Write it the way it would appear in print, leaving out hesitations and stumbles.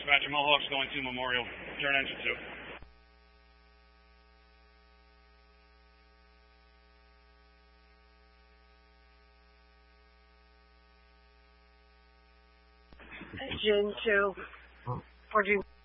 Dispatcher, Mohawk's going to Memorial. Turn engine 2. Engine 2. 14.